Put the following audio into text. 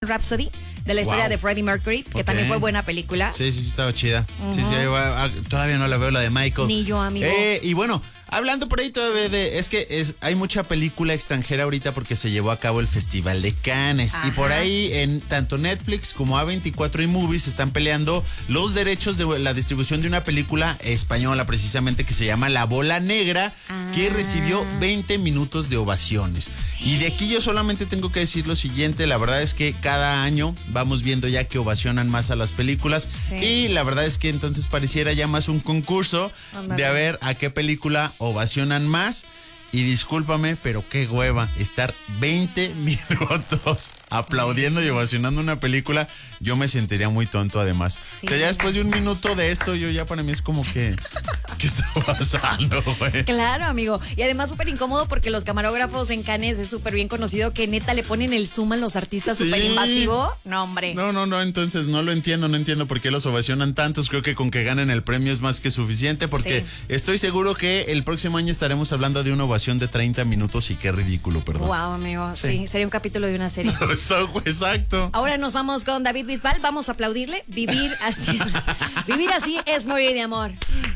Rhapsody, de la historia de Freddie Mercury, que también fue buena película. Sí, estaba chida. Sí, todavía no la veo, la de Michael. Ni yo, amigo. Y bueno, hablando por ahí todavía hay mucha película extranjera ahorita porque se llevó a cabo el Festival de Cannes. Ajá. Y por ahí en tanto Netflix como A24 y Movies están peleando los derechos de la distribución de una película española precisamente que se llama La Bola Negra, que recibió 20 minutos de ovaciones. Y de aquí yo solamente tengo que decir lo siguiente, la verdad es que cada año vamos viendo ya que ovacionan más a las películas y la verdad es que entonces pareciera ya más un concurso de a ver a qué película ovacionan más. Y discúlpame, pero qué hueva estar 20 minutos aplaudiendo y ovacionando una película. Yo me sentiría muy tonto además. Sí. O sea, ya después de un minuto de esto, yo ya para mí es como que... ¿Qué está pasando, güey? Claro, amigo. Y además súper incómodo porque los camarógrafos en Cannes es súper bien conocido que neta le ponen el zoom a los artistas súper invasivo. No, hombre. No, entonces no entiendo por qué los ovacionan tantos. Creo que con que ganen el premio es más que suficiente porque estoy seguro que el próximo año estaremos hablando de una ovación de 30 minutos y qué ridículo, perdón. Wow, amigo. Sí, sería un capítulo de una serie. Exacto. Ahora nos vamos con David Bisbal. Vamos a aplaudirle. Vivir así es morir de amor.